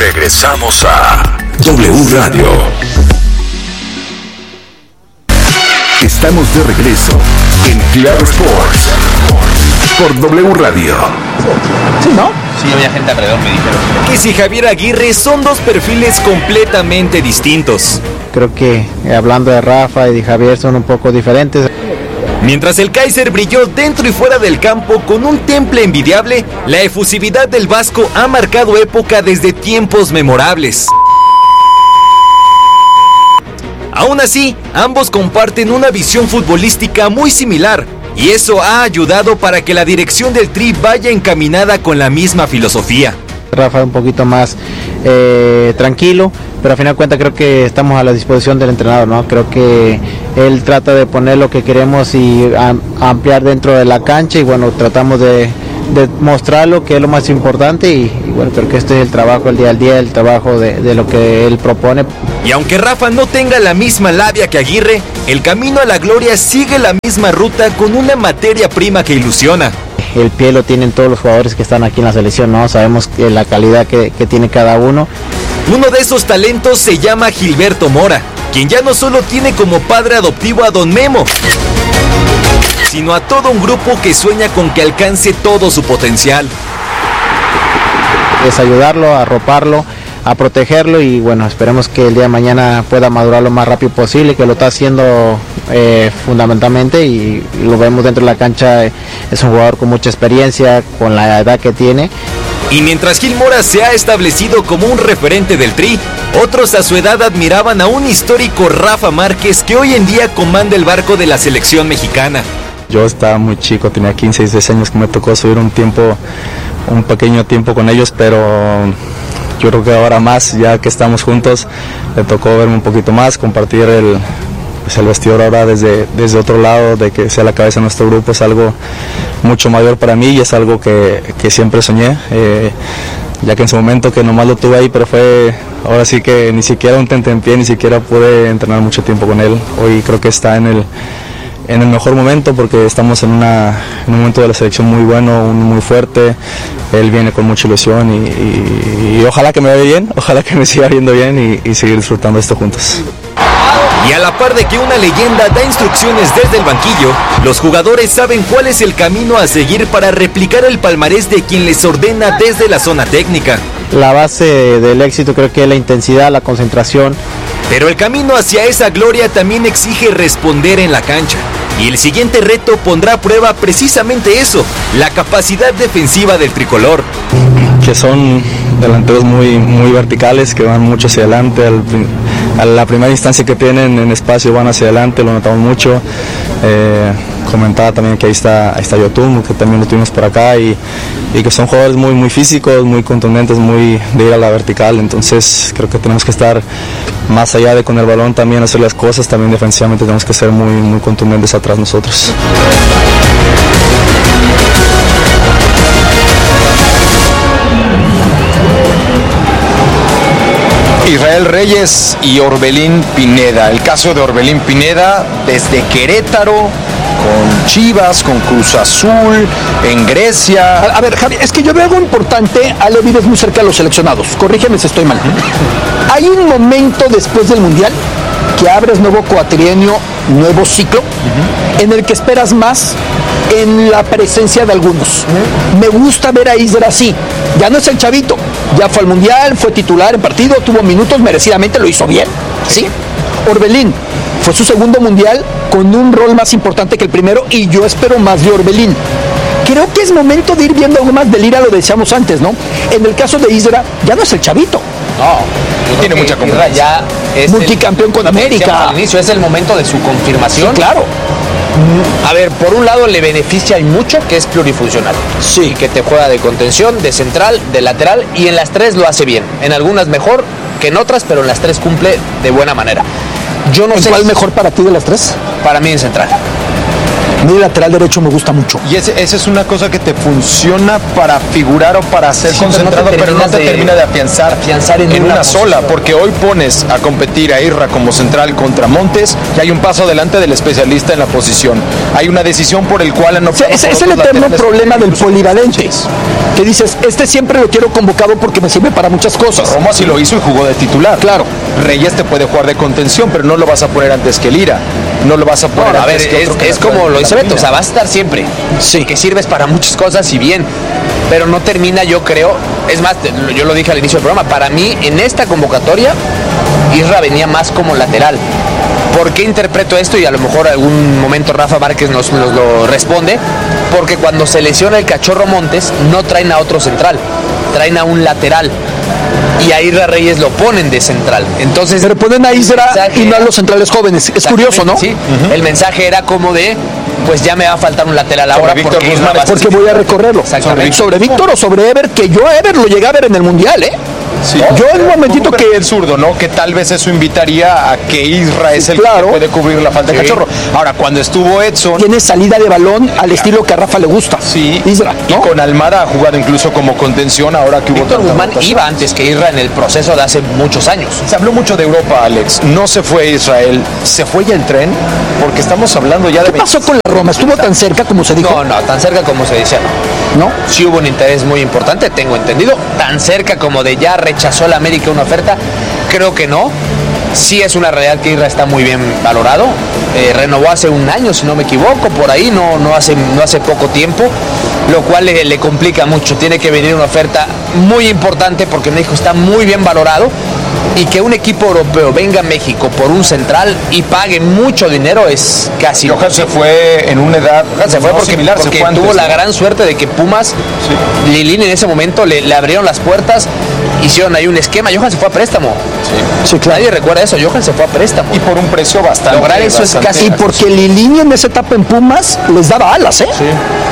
Regresamos a W Radio. Estamos de regreso en Claro Sports por W Radio. Sí, ¿no? Sí, había gente alrededor, me dijeron. Que si Javier Aguirre son dos perfiles completamente distintos. Creo que hablando de Rafa y de Javier son un poco diferentes. Mientras el Kaiser brilló dentro y fuera del campo con un temple envidiable, la efusividad del vasco ha marcado época desde tiempos memorables. Aún así, ambos comparten una visión futbolística muy similar, y eso ha ayudado para que la dirección del Tri vaya encaminada con la misma filosofía. Rafa un poquito más tranquilo, pero a final de cuentas creo que estamos a la disposición del entrenador, ¿no? Creo que él trata de poner lo que queremos y ampliar dentro de la cancha, y bueno, tratamos de mostrarlo, que es lo más importante, y bueno, creo que este es el trabajo, el día al día, el trabajo de lo que él propone. Y aunque Rafa no tenga la misma labia que Aguirre, el camino a la gloria sigue la misma ruta con una materia prima que ilusiona. El pie lo tienen todos los jugadores que están aquí en la selección, ¿no? Sabemos que la calidad que tiene cada uno. Uno de esos talentos se llama Gilberto Mora, quien ya no solo tiene como padre adoptivo a Don Memo, sino a todo un grupo que sueña con que alcance todo su potencial. Es ayudarlo, arroparlo, a protegerlo, y bueno, esperemos que el día de mañana pueda madurar lo más rápido posible, que lo está haciendo fundamentalmente, y lo vemos dentro de la cancha. Es un jugador con mucha experiencia, con la edad que tiene. Y mientras Gil Mora se ha establecido como un referente del Tri, otros a su edad admiraban a un histórico Rafa Márquez que hoy en día comanda el barco de la selección mexicana. Yo estaba muy chico, tenía 15, 16 años, que me tocó subir un pequeño tiempo con ellos, pero yo creo que ahora más, ya que estamos juntos, le tocó verme un poquito más, compartir el vestidor ahora desde otro lado, de que sea la cabeza de nuestro grupo, es algo mucho mayor para mí, y es algo que siempre soñé, ya que en su momento que nomás lo tuve ahí, pero fue ahora sí que ni siquiera un tentempié, ni siquiera pude entrenar mucho tiempo con él. Hoy creo que está en el mejor momento, porque estamos en un momento de la selección muy bueno, muy fuerte. Él viene con mucha ilusión, y ojalá que me vaya bien, ojalá que me siga viendo bien, y seguir disfrutando esto juntos. Y a la par de que una leyenda da instrucciones desde el banquillo, los jugadores saben cuál es el camino a seguir para replicar el palmarés de quien les ordena desde la zona técnica. La base del éxito creo que es la intensidad, la concentración. Pero el camino hacia esa gloria también exige responder en la cancha. Y el siguiente reto pondrá a prueba precisamente eso, la capacidad defensiva del tricolor. Que son delanteros muy, muy verticales, que van mucho hacia adelante, a la primera instancia que tienen en espacio van hacia adelante, lo notamos mucho. Comentaba también que ahí está Yotun, que también lo tuvimos por acá, y que son jugadores muy, muy físicos, muy contundentes, muy de ir a la vertical. Entonces creo que tenemos que estar más allá de con el balón también hacer las cosas, también defensivamente tenemos que ser muy, muy contundentes atrás nosotros. Israel Reyes y Orbelín Pineda. El caso de Orbelín Pineda desde Querétaro, con Chivas, con Cruz Azul, en Grecia. A ver, Javi, es que yo veo algo importante. Ale vives muy cerca de los seleccionados. Corrígeme si estoy mal. Hay un momento después del Mundial que abres nuevo cuatrienio, nuevo ciclo, en el que esperas más en la presencia de algunos. Me gusta ver a Isra así. Ya no es el chavito, ya fue al Mundial, fue titular en partido, tuvo minutos, merecidamente lo hizo bien, ¿sí? Orbelín fue su segundo Mundial con un rol más importante que el primero, y yo espero más de Orbelín. Creo que es momento de ir viendo algo más de Lira, lo decíamos antes, ¿no? En el caso de Isra, ya no es el chavito. No, tiene mucha confianza. Ya es multicampeón con América. Al inicio es el momento de su confirmación. Sí, claro. A ver, por un lado le beneficia y mucho que es plurifuncional. Sí. Que te juega de contención, de central, de lateral, y en las tres lo hace bien. En algunas mejor que en otras, pero en las tres cumple de buena manera. Yo no sé ¿Cuál mejor para ti de las tres? Para mí en central. Mi lateral derecho me gusta mucho. Y esa es una cosa que te funciona para figurar o para ser concentrado, pero no te termina de afianzar en una sola, porque hoy pones a competir a Isra como central contra Montes y hay un paso adelante del especialista en la posición. Hay una decisión por el cual han optado es el eterno problema del polivalente, que dices, siempre lo quiero convocado porque me sirve para muchas cosas. Roma sí lo hizo y jugó de titular. Claro. Reyes te puede jugar de contención, pero no lo vas a poner antes que Lira. No lo vas a poner a ver, antes que otro que es como lo dice Beto, o sea, vas a estar siempre. Sí. Que sirves para muchas cosas y bien, pero no termina, yo creo. Es más, yo lo dije al inicio del programa, para mí en esta convocatoria Isra venía más como lateral. ¿Por qué interpreto esto? Y a lo mejor algún momento Rafa Márquez nos lo responde. Porque cuando se lesiona el Cachorro Montes, no traen a otro central, traen a un lateral. Y a Isra Reyes lo ponen de central. Entonces, pero ponen a Isra y no a los centrales jóvenes. Es curioso, ¿no? Sí. El mensaje era como de, pues ya me va a faltar un lateral ahora porque voy a recorrerlo. Sobre Víctor o sobre Ever, que yo a Ever lo llegué a ver en el Mundial, ¿eh? Sí. Yo en un momentito que el zurdo, ¿no? Que tal vez eso invitaría a que Isra es el que puede cubrir la falta de Cachorro. Ahora, cuando estuvo Edson, tiene salida de balón al estilo que a Rafa le gusta. Sí. Isra, ¿no? Y con Almada ha jugado incluso como contención ahora que hubo Víctor Guzmán iba antes que Isra en el proceso de hace muchos años. Se habló mucho de Europa, Alex. No se fue a Israel. ¿Se fue ya el tren? Porque estamos hablando ya de... ¿Qué pasó con la Roma? ¿Estuvo tan cerca como se dijo? No, tan cerca como se decía, ¿no? Sí hubo un interés muy importante, tengo entendido. Tan cerca como de ya rechazó la América una oferta, creo que no. Sí es una realidad que Isra está muy bien valorado. Renovó hace un año, si no me equivoco, por ahí, no hace poco tiempo, lo cual le complica mucho. Tiene que venir una oferta muy importante porque México está muy bien valorado. Y que un equipo europeo venga a México por un central y pague mucho dinero es casi... Johan se fue en una edad... Se fue porque tuvo la gran suerte de que Pumas, Lilín en ese momento le abrieron las puertas, hicieron ahí un esquema. Johan se fue a préstamo. Sí, claro. Nadie recuerda eso. Johan se fue a préstamo. Y por un precio bastante... Lograr eso es casi... Y porque Lilín en esa etapa en Pumas les daba alas, ¿eh? Sí.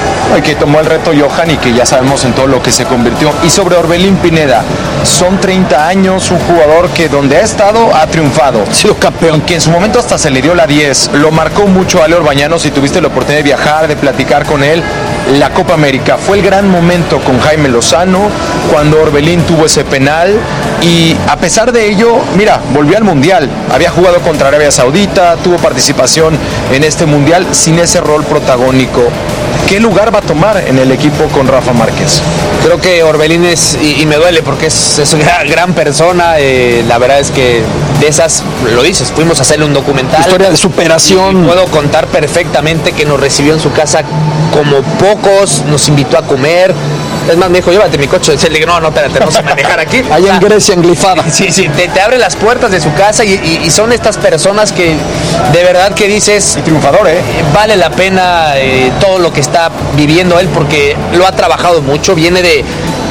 Y que tomó el reto Johan y que ya sabemos en todo lo que se convirtió. Y sobre Orbelín Pineda, son 30 años, un jugador que donde ha estado ha triunfado. Ha sido campeón. Que en su momento hasta se le dio la 10. Lo marcó mucho Ale Orbañanos si tuviste la oportunidad de viajar, de platicar con él. La Copa América fue el gran momento con Jaime Lozano, cuando Orbelín tuvo ese penal. Y a pesar de ello, mira, volvió al Mundial. Había jugado contra Arabia Saudita, tuvo participación en este Mundial sin ese rol protagónico. ¿Qué lugar va a tomar en el equipo con Rafa Márquez? Creo que Orbelín y me duele porque es una gran persona. La verdad es que de esas, lo dices, fuimos a hacerle un documental. Historia de superación. Y puedo contar perfectamente que nos recibió en su casa como pocos, nos invitó a comer. Es más, me dijo, llévate mi coche. Le dije, no, espérate, no sé manejar aquí. Allá en Grecia, en Glifada. Sí, te abre las puertas de su casa y son estas personas que de verdad que dices... Y triunfador, vale la pena todo lo que está viviendo él porque lo ha trabajado mucho. Viene de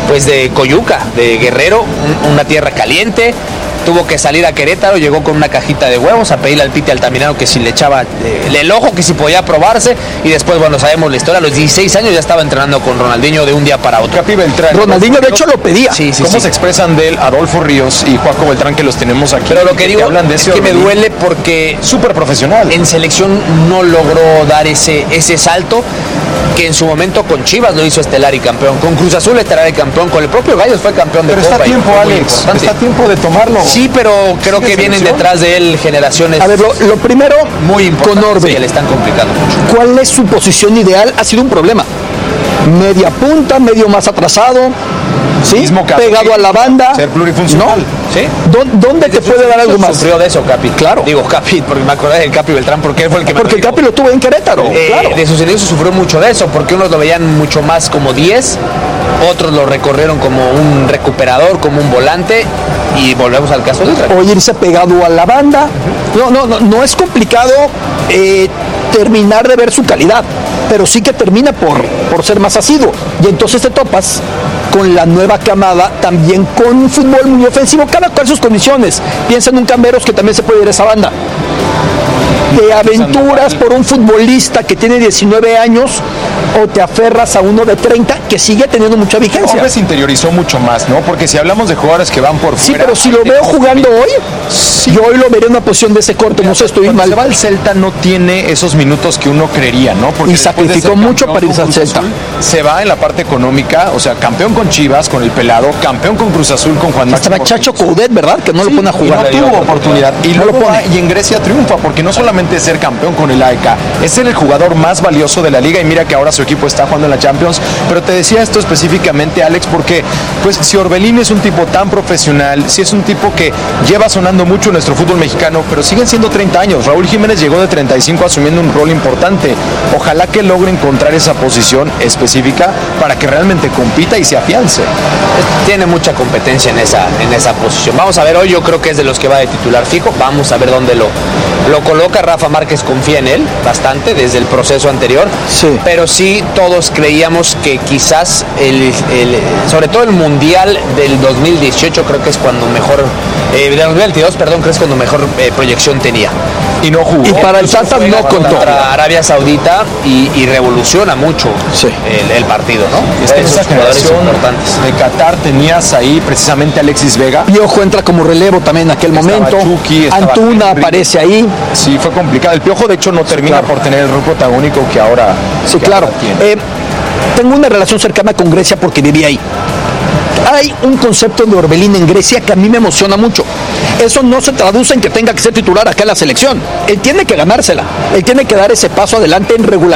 Coyuca, de Guerrero, una tierra caliente. Tuvo que salir a Querétaro, llegó con una cajita de huevos a pedirle al Piti Altamirano que si le echaba el ojo, que si podía probarse, y después, bueno, sabemos la historia, a los 16 años ya estaba entrenando con Ronaldinho de un día para otro. Capi Beltrán. Ronaldinho de hecho lo pedía. Sí, ¿Cómo se expresan de él Adolfo Ríos y Juaco Beltrán, que los tenemos aquí? Pero lo que digo es que me duele porque... Súper profesional. En selección no logró dar ese salto que en su momento con Chivas lo hizo estelar y campeón, con Cruz Azul estelar y campeón, con el propio Gallos fue campeón de Copa. Pero está tiempo, Alex, está tiempo de tomarlo. Sí, pero creo que vienen detrás de él generaciones. A ver, lo primero, muy importantes con Orbe, que le están complicando mucho. ¿Cuál es su posición ideal? Ha sido un problema. Media punta, medio más atrasado, ¿sí? Pegado a la banda. Ser plurifuncional. ¿No? ¿Sí? ¿Dónde te puede dar algo más? Sufrió de eso, Capi. Claro. Digo, Capi, porque me acordé del Capi Beltrán, porque él fue el que Porque el Capi lo tuvo en Querétaro, claro. De sus inicios sufrió mucho de eso, porque unos lo veían mucho más como 10, otros lo recorrieron como un recuperador, como un volante, y volvemos al caso de Israel. O irse pegado a la banda. No es complicado terminar de ver su calidad, pero sí que termina por ser más asiduo. Y entonces te topas con la nueva camada, también con un fútbol muy ofensivo, cada cual sus condiciones. Piensa en un Camberos que también se puede ir a esa banda. ¿Te aventuras por un futbolista que tiene 19 años o te aferras a uno de 30 que sigue teniendo mucha vigencia? Hombre, se interiorizó mucho más, ¿no? Porque si hablamos de jugadores que van por fuera... Sí, pero si lo veo jugando hoy, yo hoy lo veré en una posición de ese corte, no sé, estoy Cuando mal. se va al Celta no tiene esos minutos que uno creería, ¿no? Porque Y después de sacrificó ser mucho campeón para irse con al Cruz Celta. Azul, se va en la parte económica, o sea, campeón con Chivas, con el Pelado, campeón con Cruz Azul, con Juan Máximo Estaba Chacho Coudet, ¿verdad? Que no lo pone a y jugar. no tuvo oportunidad. Y No luego lo pone. va y en Grecia triunfa, porque no solamente es ser campeón con el AEK, es ser el jugador más valioso de la liga. Y mira que ahora su equipo está jugando en la Champions. Pero te decía esto específicamente, Alex, porque pues si Orbelín es un tipo tan profesional, si es un tipo que lleva sonando mucho en nuestro fútbol mexicano, pero siguen siendo 30 años. Raúl Jiménez llegó de 35 asumiendo un rol importante. Ojalá que logre encontrar esa posición específica para que realmente compita y se afiance. Tiene mucha competencia en esa posición. Vamos a ver, hoy yo creo que es de los que va de titular fijo. Vamos a ver dónde lo coloca. Rafa Márquez confía en él bastante desde el proceso anterior. Sí. Pero sí, todos creíamos que quizás sobre todo el Mundial del 2018 creo que es cuando mejor, del 2022, perdón, creo que es cuando mejor proyección tenía. Y no jugó. Y para el Tata no contó. Contra Arabia Saudita y revoluciona mucho Sí. el partido, ¿no? Es que en Esos esa jugadores generación importantes. de Qatar tenías ahí precisamente a Alexis Vega. Piojo entra como relevo también en aquel Estaba momento. Chucky, estaba Antuna Henry. aparece ahí. Sí, fue complicado. El Piojo, de hecho, no termina claro. por tener el rol protagónico que ahora Sí, que claro. ahora tiene. Tengo una relación cercana con Grecia porque viví ahí. Hay un concepto de Orbelín en Grecia que a mí me emociona mucho. Eso no se traduce en que tenga que ser titular acá en la selección. Él tiene que ganársela. Él tiene que dar ese paso adelante en regularidad.